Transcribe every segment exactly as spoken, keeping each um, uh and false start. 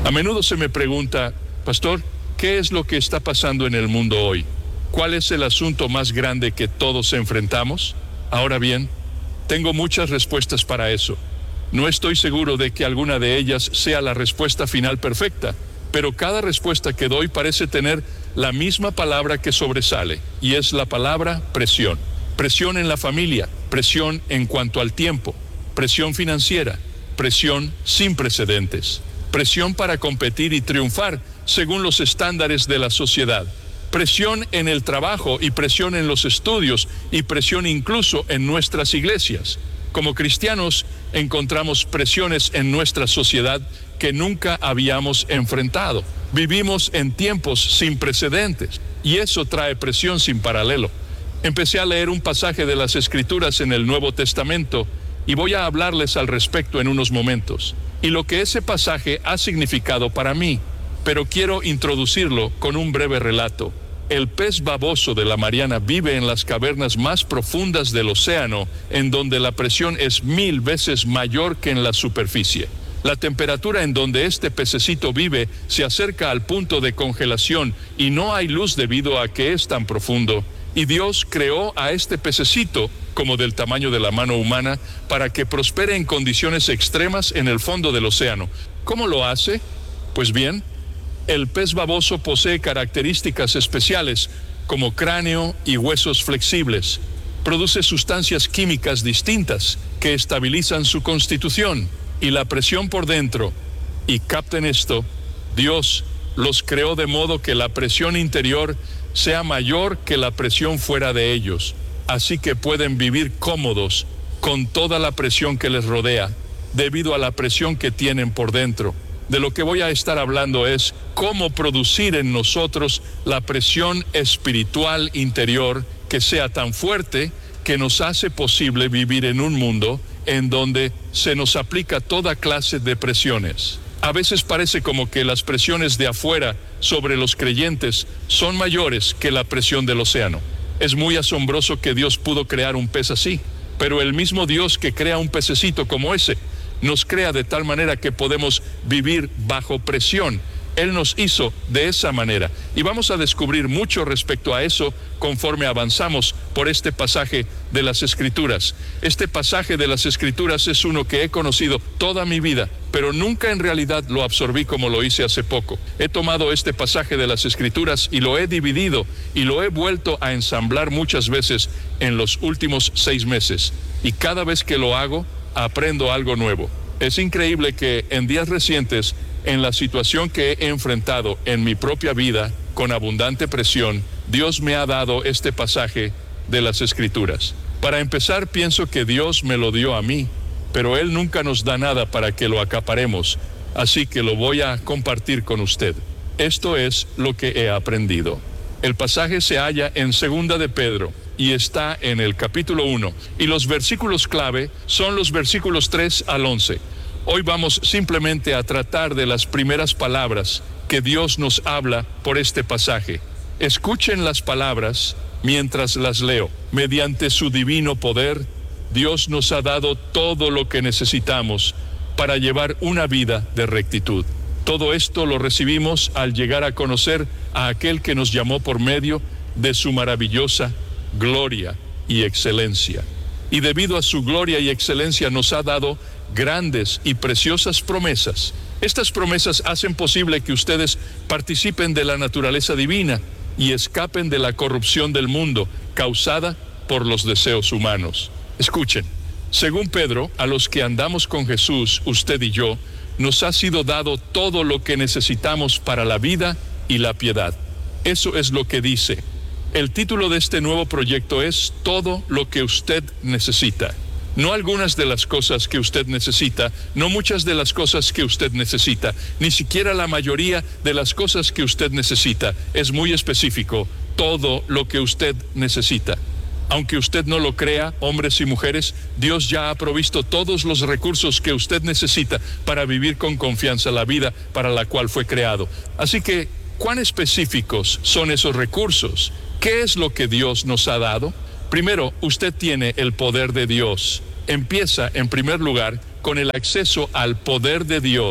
A menudo se me pregunta, pastor, ¿qué es lo que está pasando en el mundo hoy? ¿Cuál es el asunto más grande que todos enfrentamos? Ahora bien, tengo muchas respuestas para eso. No estoy seguro de que alguna de ellas sea la respuesta final perfecta, pero cada respuesta que doy parece tener la misma palabra que sobresale, y es la palabra presión. Presión en la familia, presión en cuanto al tiempo, presión financiera, presión sin precedentes, presión para competir y triunfar según los estándares de la sociedad, presión en el trabajo y presión en los estudios y presión incluso en nuestras iglesias. Como cristianos encontramos presiones en nuestra sociedad que nunca habíamos enfrentado. Vivimos en tiempos sin precedentes y eso trae presión sin paralelo. Empecé a leer un pasaje de las Escrituras en el Nuevo Testamento y voy a hablarles al respecto en unos momentos y lo que ese pasaje ha significado para mí, pero quiero introducirlo con un breve relato. El pez baboso de la Mariana vive en las cavernas más profundas del océano, en donde la presión es mil veces mayor que en la superficie. La temperatura en donde este pececito vive se acerca al punto de congelación y no hay luz debido a que es tan profundo. Y Dios creó a este pececito, como del tamaño de la mano humana, para que prospere en condiciones extremas en el fondo del océano. ¿Cómo lo hace? Pues bien, el pez baboso posee características especiales como cráneo y huesos flexibles. Produce sustancias químicas distintas que estabilizan su constitución y la presión por dentro. Y capten esto, Dios los creó de modo que la presión interior sea mayor que la presión fuera de ellos. Así que pueden vivir cómodos con toda la presión que les rodea, debido a la presión que tienen por dentro. De lo que voy a estar hablando es cómo producir en nosotros la presión espiritual interior que sea tan fuerte que nos hace posible vivir en un mundo en donde se nos aplica toda clase de presiones. A veces parece como que las presiones de afuera sobre los creyentes son mayores que la presión del océano. Es muy asombroso que Dios pudo crear un pez así, pero el mismo Dios que crea un pececito como ese nos crea de tal manera que podemos vivir bajo presión. Él nos hizo de esa manera y vamos a descubrir mucho respecto a eso conforme avanzamos por este pasaje de las Escrituras. Este pasaje de las Escrituras es uno que he conocido toda mi vida, pero nunca en realidad lo absorbí como lo hice hace poco. He tomado este pasaje de las Escrituras y lo he dividido y lo he vuelto a ensamblar muchas veces en los últimos seis meses. Y cada vez que lo hago, aprendo algo nuevo. Es increíble que en días recientes, en la situación que he enfrentado en mi propia vida con abundante presión, Dios me ha dado este pasaje de las Escrituras. Para empezar, pienso que Dios me lo dio a mí, pero Él nunca nos da nada para que lo acaparemos, así que lo voy a compartir con usted. Esto es lo que he aprendido. El pasaje se halla en Segunda de Pedro y está en el capítulo uno, y los versículos clave son los versículos tres al once. Hoy vamos simplemente a tratar de las primeras palabras que Dios nos habla por este pasaje. Escuchen las palabras mientras las leo. Mediante su divino poder, Dios nos ha dado todo lo que necesitamos para llevar una vida de rectitud. Todo esto lo recibimos al llegar a conocer a aquel que nos llamó por medio de su maravillosa gloria y excelencia. Y debido a su gloria y excelencia nos ha dado grandes y preciosas promesas. Estas promesas hacen posible que ustedes participen de la naturaleza divina y escapen de la corrupción del mundo causada por los deseos humanos. Escuchen, según Pedro, a los que andamos con Jesús, usted y yo, nos ha sido dado todo lo que necesitamos para la vida y la piedad. Eso es lo que dice. El título de este nuevo proyecto es Todo lo que usted necesita. No algunas de las cosas que usted necesita, no muchas de las cosas que usted necesita, ni siquiera la mayoría de las cosas que usted necesita. Es muy específico, todo lo que usted necesita. Aunque usted no lo crea, hombres y mujeres, Dios ya ha provisto todos los recursos que usted necesita para vivir con confianza la vida para la cual fue creado. Así que, ¿cuán específicos son esos recursos? ¿Qué es lo que Dios nos ha dado? Primero, usted tiene el poder de Dios. Empieza, en primer lugar, con el acceso al poder de Dios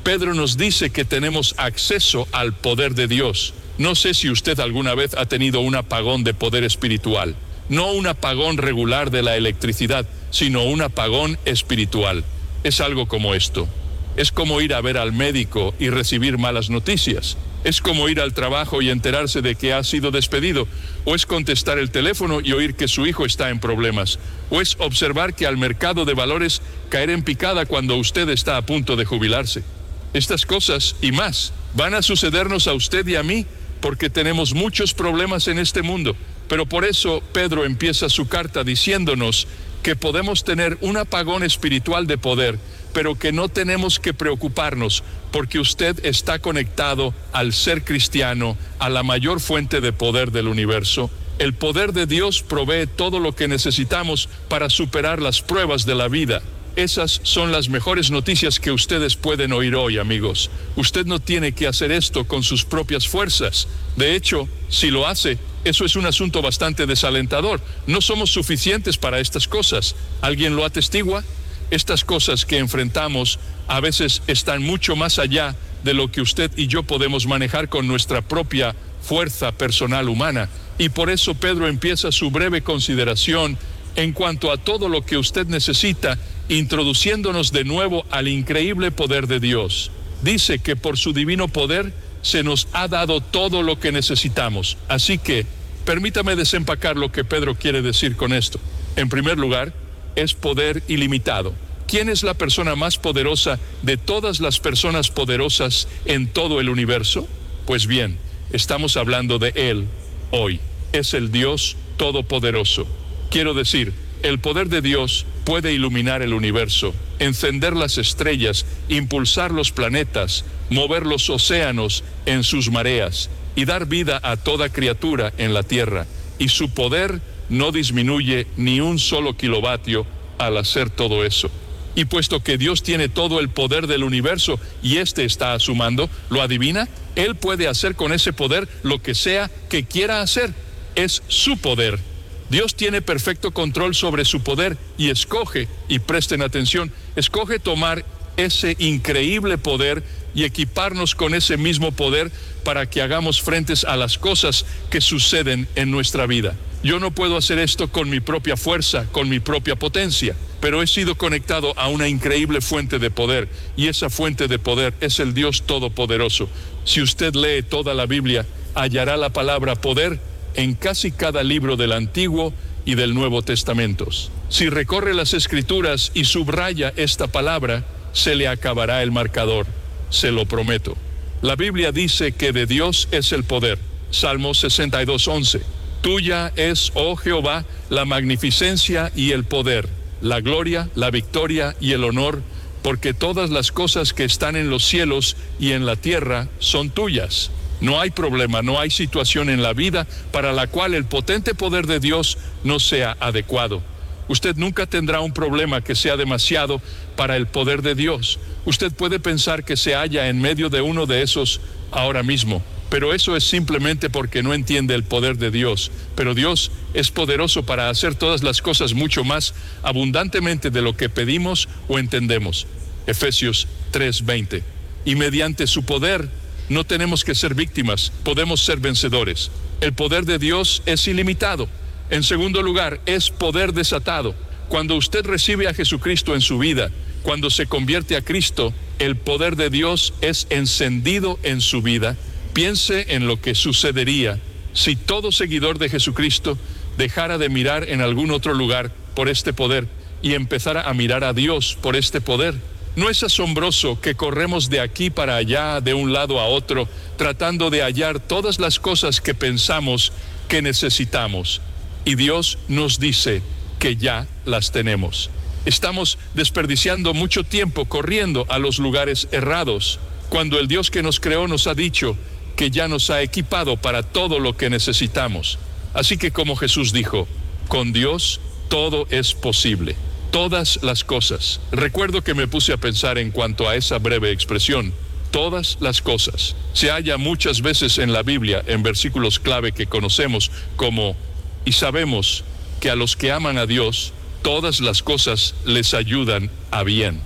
Pedro nos dice que tenemos acceso al poder de Dios. No sé si usted alguna vez ha tenido un apagón de poder espiritual. No un apagón regular de la electricidad, sino un apagón espiritual. Es algo como esto. Es como ir a ver al médico y recibir malas noticias. Es como ir al trabajo y enterarse de que ha sido despedido. O es contestar el teléfono y oír que su hijo está en problemas. O es observar que al mercado de valores caer en picada cuando usted está a punto de jubilarse. Estas cosas y más van a sucedernos a usted y a mí porque tenemos muchos problemas en este mundo. Pero por eso Pedro empieza su carta diciéndonos que podemos tener un apagón espiritual de poder, pero que no tenemos que preocuparnos porque usted está conectado al ser cristiano, a la mayor fuente de poder del universo. El poder de Dios provee todo lo que necesitamos para superar las pruebas de la vida. Esas son las mejores noticias que ustedes pueden oír hoy, amigos. Usted no tiene que hacer esto con sus propias fuerzas. De hecho, si lo hace, eso es un asunto bastante desalentador. No somos suficientes para estas cosas. ¿Alguien lo atestigua? Estas cosas que enfrentamos a veces están mucho más allá de lo que usted y yo podemos manejar con nuestra propia fuerza personal humana. Y por eso Pedro empieza su breve consideración en cuanto a todo lo que usted necesita, introduciéndonos de nuevo al increíble poder de Dios. Dice que por su divino poder se nos ha dado todo lo que necesitamos. Así que permítame desempacar lo que Pedro quiere decir con esto. En primer lugar, es poder ilimitado. ¿Quién es la persona más poderosa de todas las personas poderosas en todo el universo? Pues bien, estamos hablando de Él hoy. Es el Dios Todopoderoso. Quiero decir, el poder de Dios puede iluminar el universo, encender las estrellas, impulsar los planetas, mover los océanos en sus mareas y dar vida a toda criatura en la tierra. Y su poder no disminuye ni un solo kilovatio al hacer todo eso. Y puesto que Dios tiene todo el poder del universo y éste está a su mando, ¿lo adivina? Él puede hacer con ese poder lo que sea que quiera hacer. Es su poder. Dios tiene perfecto control sobre su poder y escoge, y presten atención, escoge tomar ese increíble poder y equiparnos con ese mismo poder para que hagamos frentes a las cosas que suceden en nuestra vida. Yo no puedo hacer esto con mi propia fuerza, con mi propia potencia, pero he sido conectado a una increíble fuente de poder, y esa fuente de poder es el Dios Todopoderoso. Si usted lee toda la Biblia, hallará la palabra poder en casi cada libro del Antiguo y del Nuevo Testamentos. Si recorre las Escrituras y subraya esta palabra, se le acabará el marcador, se lo prometo. La Biblia dice que de Dios es el poder. Salmo sesenta y dos, once. Tuya es, oh Jehová, la magnificencia y el poder, la gloria, la victoria y el honor, porque todas las cosas que están en los cielos y en la tierra son tuyas. No hay problema, no hay situación en la vida para la cual el potente poder de Dios no sea adecuado. Usted nunca tendrá un problema que sea demasiado para el poder de Dios. Usted puede pensar que se halla en medio de uno de esos ahora mismo, pero eso es simplemente porque no entiende el poder de Dios. Pero Dios es poderoso para hacer todas las cosas mucho más abundantemente de lo que pedimos o entendemos. Efesios tres, veinte. Y mediante su poder no tenemos que ser víctimas, podemos ser vencedores. El poder de Dios es ilimitado. En segundo lugar, es poder desatado. Cuando usted recibe a Jesucristo en su vida, cuando se convierte a Cristo, el poder de Dios es encendido en su vida. Piense en lo que sucedería si todo seguidor de Jesucristo dejara de mirar en algún otro lugar por este poder y empezara a mirar a Dios por este poder. ¿No es asombroso que corremos de aquí para allá, de un lado a otro, tratando de hallar todas las cosas que pensamos que necesitamos? Y Dios nos dice que ya las tenemos. Estamos desperdiciando mucho tiempo corriendo a los lugares errados, cuando el Dios que nos creó nos ha dicho que ya nos ha equipado para todo lo que necesitamos. Así que, como Jesús dijo, con Dios todo es posible. Todas las cosas. Recuerdo que me puse a pensar en cuanto a esa breve expresión, todas las cosas. Se halla muchas veces en la Biblia, en versículos clave que conocemos como, y sabemos que a los que aman a Dios, todas las cosas les ayudan a bien.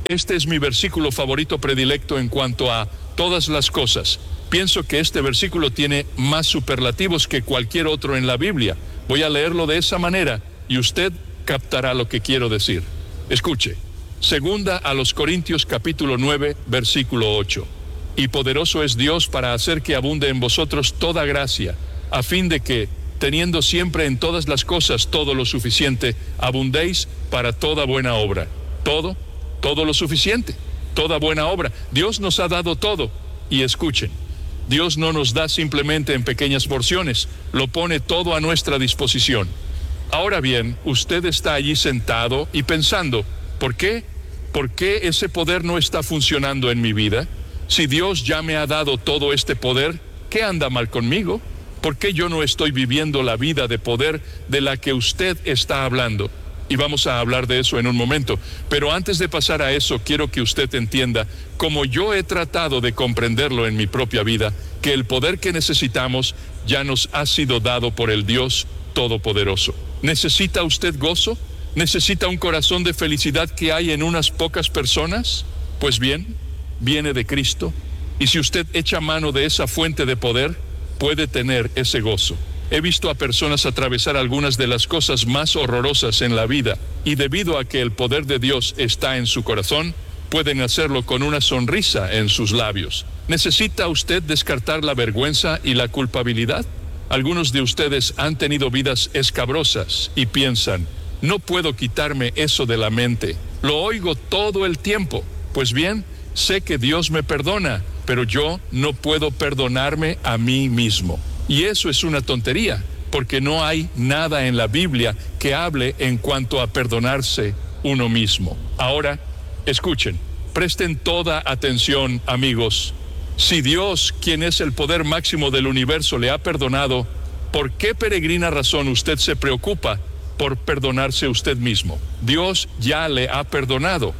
Este es mi versículo favorito predilecto en cuanto a todas las cosas. Pienso que este versículo tiene más superlativos que cualquier otro en la Biblia. Voy a leerlo de esa manera y usted captará lo que quiero decir. Escuche. Segunda a los Corintios capítulo nueve, versículo ocho. Y poderoso es Dios para hacer que abunde en vosotros toda gracia, a fin de que, teniendo siempre en todas las cosas todo lo suficiente, abundéis para toda buena obra. Todo, todo lo suficiente, toda buena obra. Dios nos ha dado todo. Y escuchen, Dios no nos da simplemente en pequeñas porciones, lo pone todo a nuestra disposición. Ahora bien, usted está allí sentado y pensando, ¿por qué? ¿Por qué ese poder no está funcionando en mi vida? Si Dios ya me ha dado todo este poder, ¿qué anda mal conmigo? ¿Por qué yo no estoy viviendo la vida de poder de la que usted está hablando? Y vamos a hablar de eso en un momento. Pero antes de pasar a eso, quiero que usted entienda, como yo he tratado de comprenderlo en mi propia vida, que el poder que necesitamos ya nos ha sido dado por el Dios Todopoderoso. ¿Necesita usted gozo? ¿Necesita un corazón de felicidad que hay en unas pocas personas? Pues bien, viene de Cristo, y si usted echa mano de esa fuente de poder, puede tener ese gozo. He visto a personas atravesar algunas de las cosas más horrorosas en la vida, y debido a que el poder de Dios está en su corazón, pueden hacerlo con una sonrisa en sus labios. ¿Necesita usted descartar la vergüenza y la culpabilidad? Algunos de ustedes han tenido vidas escabrosas y piensan, no puedo quitarme eso de la mente, lo oigo todo el tiempo. Pues bien, sé que Dios me perdona, pero yo no puedo perdonarme a mí mismo. Y eso es una tontería, porque no hay nada en la Biblia que hable en cuanto a perdonarse uno mismo. Ahora, escuchen, presten toda atención, amigos. Si Dios, quien es el poder máximo del universo, le ha perdonado, ¿por qué peregrina razón usted se preocupa por perdonarse usted mismo? Dios ya le ha perdonado.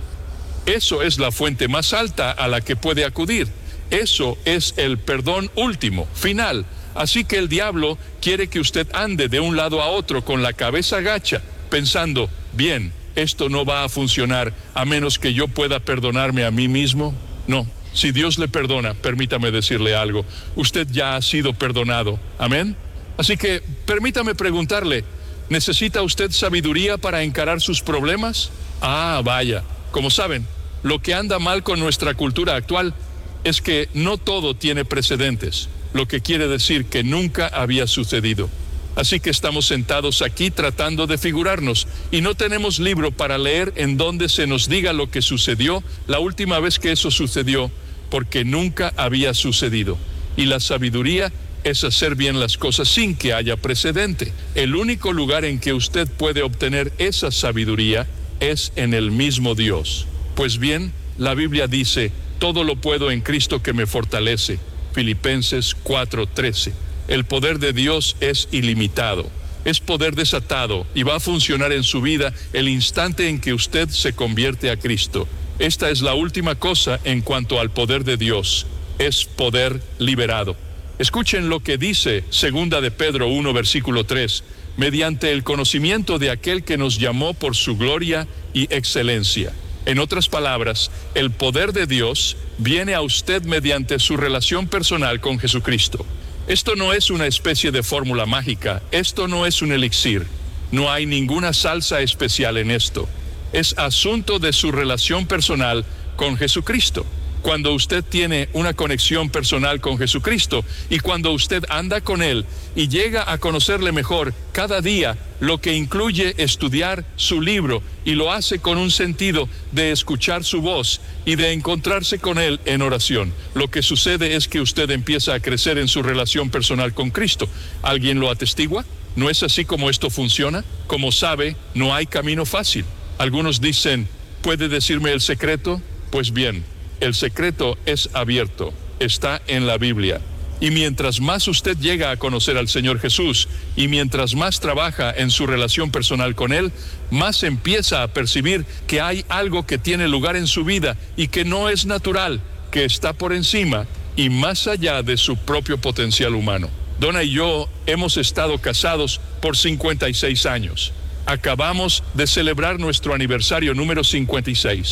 Eso es la fuente más alta a la que puede acudir. Eso es el perdón último, final. Así que el diablo quiere que usted ande de un lado a otro con la cabeza gacha, pensando, bien, esto no va a funcionar a menos que yo pueda perdonarme a mí mismo. No, si Dios le perdona, permítame decirle algo, usted ya ha sido perdonado. Amén. Así que permítame preguntarle, ¿necesita usted sabiduría para encarar sus problemas? Ah, vaya, como saben, lo que anda mal con nuestra cultura actual es que no todo tiene precedentes, lo que quiere decir que nunca había sucedido. Así que estamos sentados aquí tratando de figurarnos y no tenemos libro para leer en donde se nos diga lo que sucedió la última vez que eso sucedió, porque nunca había sucedido. Y la sabiduría es hacer bien las cosas sin que haya precedente. El único lugar en que usted puede obtener esa sabiduría es en el mismo Dios. Pues bien, la Biblia dice, todo lo puedo en Cristo que me fortalece. Filipenses cuatro trece. El poder de Dios es ilimitado, es poder desatado y va a funcionar en su vida el instante en que usted se convierte a Cristo. Esta es la última cosa en cuanto al poder de Dios, es poder liberado. Escuchen lo que dice Segunda de Pedro uno, versículo tres, mediante el conocimiento de aquel que nos llamó por su gloria y excelencia. En otras palabras, el poder de Dios viene a usted mediante su relación personal con Jesucristo. Esto no es una especie de fórmula mágica, esto no es un elixir, no hay ninguna salsa especial en esto. Es asunto de su relación personal con Jesucristo. Cuando usted tiene una conexión personal con Jesucristo y cuando usted anda con Él y llega a conocerle mejor cada día, lo que incluye estudiar su libro y lo hace con un sentido de escuchar su voz y de encontrarse con Él en oración, lo que sucede es que usted empieza a crecer en su relación personal con Cristo. ¿Alguien lo atestigua? ¿No es así como esto funciona? Como sabe, no hay camino fácil. Algunos dicen, ¿puede decirme el secreto? Pues bien, el secreto es abierto, está en la Biblia. Y mientras más usted llega a conocer al Señor Jesús y mientras más trabaja en su relación personal con Él, más empieza a percibir que hay algo que tiene lugar en su vida y que no es natural, que está por encima y más allá de su propio potencial humano. Donna y yo hemos estado casados por cincuenta y seis años. Acabamos de celebrar nuestro aniversario número cincuenta y seis.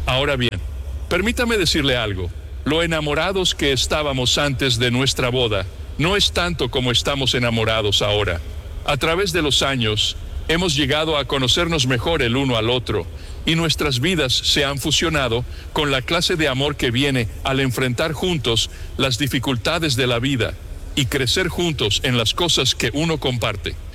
Ahora bien, permítame decirle algo. Lo enamorados que estábamos antes de nuestra boda no es tanto como estamos enamorados ahora. A través de los años, hemos llegado a conocernos mejor el uno al otro, y nuestras vidas se han fusionado con la clase de amor que viene al enfrentar juntos las dificultades de la vida y crecer juntos en las cosas que uno comparte.